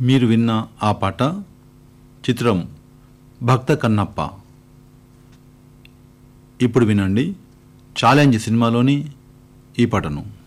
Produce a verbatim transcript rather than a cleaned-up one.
మీరు విన్న ఆ పాట చిత్రం భక్త కన్నప్ప. ఇప్పుడు వినండి ఛాలెంజ్ సినిమాలోని ఈ పాటను.